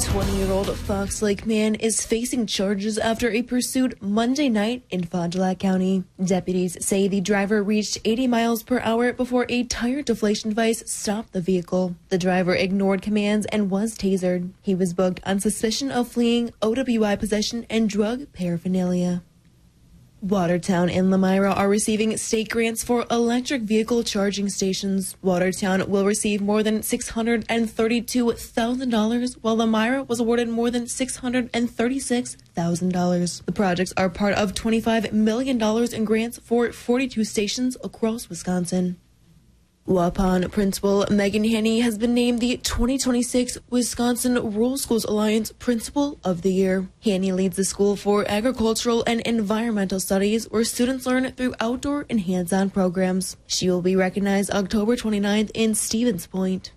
20-year-old Fox Lake man is facing charges after a pursuit Monday night in Fond du Lac County. Deputies say the driver reached 80 miles per hour before a tire deflation device stopped the vehicle. The driver ignored commands and was tasered. He was booked on suspicion of fleeing, OWI possession, and drug paraphernalia. Watertown and Lomira are receiving state grants for electric vehicle charging stations. Watertown will receive more than $632,000, while Lomira was awarded more than $636,000. The projects are part of $25 million in grants for 42 stations across Wisconsin. Waupun Principal Megan Haney has been named the 2026 Wisconsin Rural Schools Alliance Principal of the Year. Haney leads the School for Agricultural and Environmental Studies, where students learn through outdoor and hands-on programs. She will be recognized October 29th in Stevens Point.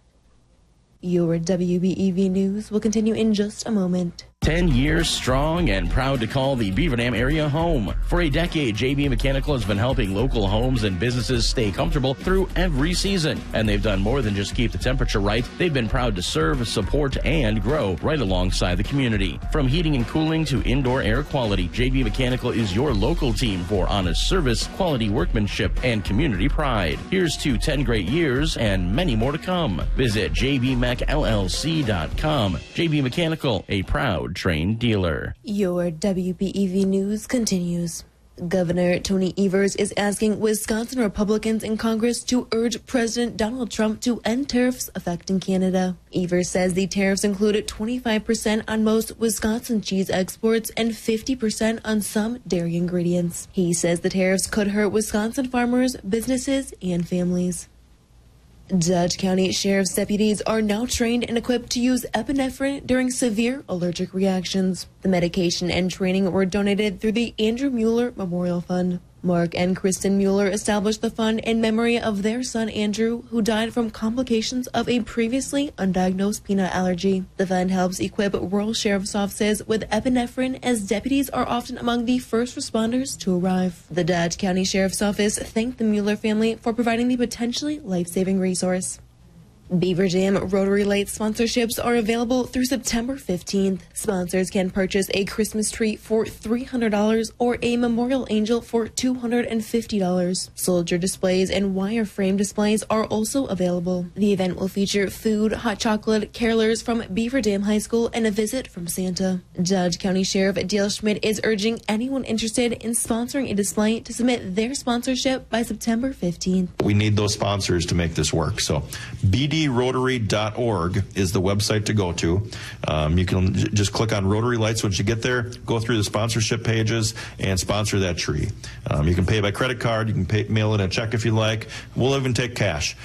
Your WBEV News will continue in just a moment. 10 years strong and proud to call the Beaver Dam area home. For a decade, JB Mechanical has been helping local homes and businesses stay comfortable through every season. And they've done more than just keep the temperature right. They've been proud to serve, support, and grow right alongside the community. From heating and cooling to indoor air quality, JB Mechanical is your local team for honest service, quality workmanship, and community pride. Here's to 10 great years and many more to come. Visit jbmechllc.com. JB Mechanical, a proud trained dealer. Your WBEV News continues. Governor Tony Evers is asking Wisconsin Republicans in Congress to urge President Donald Trump to end tariffs affecting Canada. Evers says the tariffs included 25% on most Wisconsin cheese exports and 50% on some dairy ingredients. He says the tariffs could hurt Wisconsin farmers, businesses, and families. Dodge County Sheriff's deputies are now trained and equipped to use epinephrine during severe allergic reactions. The medication and training were donated through the Andrew Mueller Memorial Fund. Mark and Kristen Mueller established the fund in memory of their son Andrew, who died from complications of a previously undiagnosed peanut allergy. The fund helps equip rural sheriff's offices with epinephrine, as deputies are often among the first responders to arrive. The Dodge County Sheriff's Office thanked the Mueller family for providing the potentially life-saving resource. Beaver Dam Rotary Light sponsorships are available through September 15th. Sponsors can purchase a Christmas tree for $300 or a memorial angel for $250. Soldier displays and wireframe displays are also available. The event will feature food, hot chocolate, carolers from Beaver Dam High School, and a visit from Santa. Dodge County Sheriff Dale Schmidt is urging anyone interested in sponsoring a display to submit their sponsorship by September 15th. We need those sponsors to make this work. So bdrotary.org is the website to go to. You can just click on Rotary Lights once you get there, go through the sponsorship pages, and sponsor that tree. You can pay by credit card. You can mail in a check if you like. We'll even take cash.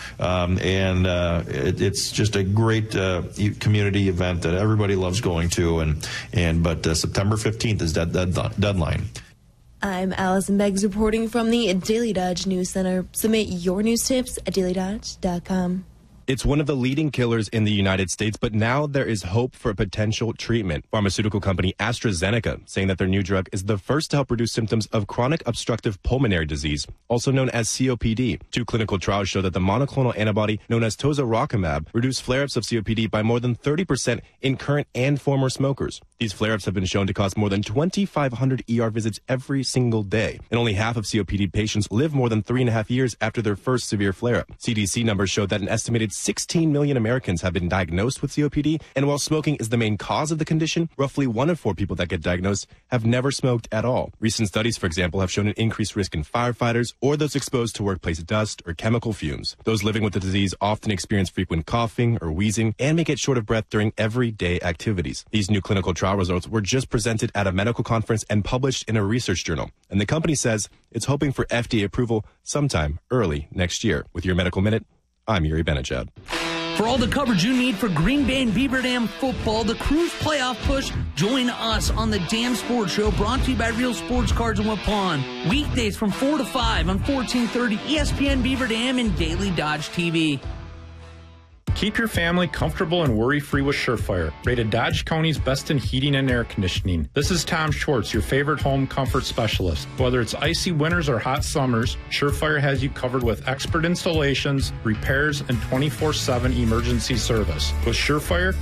It's just a great community event that everybody loves going to. But September 15th is that deadline. I'm Allison Beggs reporting from the Daily Dodge News Center. Submit your news tips at dailydodge.com. It's one of the leading killers in the United States, but now there is hope for a potential treatment. Pharmaceutical company AstraZeneca saying that their new drug is the first to help reduce symptoms of chronic obstructive pulmonary disease, also known as COPD. 2 clinical trials show that the monoclonal antibody known as tozoracimab reduced flare-ups of COPD by more than 30% in current and former smokers. These flare-ups have been shown to cause more than 2,500 ER visits every single day. And only half of COPD patients live more than 3.5 years after their first severe flare-up. CDC numbers showed that an estimated 16 million Americans have been diagnosed with COPD, and while smoking is the main cause of the condition, roughly 1 in 4 people that get diagnosed have never smoked at all. Recent studies, for example, have shown an increased risk in firefighters or those exposed to workplace dust or chemical fumes. Those living with the disease often experience frequent coughing or wheezing and may get short of breath during everyday activities. These new clinical trial results were just presented at a medical conference and published in a research journal, and the company says it's hoping for FDA approval sometime early next year. With your Medical Minute, I'm Yuri Benachad. For all the coverage you need for Green Bay and Beaver Dam football, the Cruise playoff push, join us on the Dam Sports Show, brought to you by Real Sports Cards in Waupun. Weekdays from 4 to 5 on 1430 ESPN Beaver Dam and Daily Dodge TV. Keep your family comfortable and worry-free with Surefire, rated Dodge County's best in heating and air conditioning. This is Tom Schwartz, your favorite home comfort specialist. Whether it's icy winters or hot summers, Surefire has you covered with expert installations, repairs, and 24/7 emergency service. With Surefire,